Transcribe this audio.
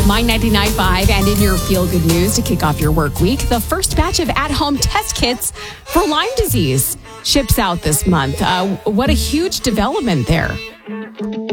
My 99.5 and in your feel-good news to kick off your work week, the first batch of at-home test kits for Lyme disease ships out this month. What a huge development there.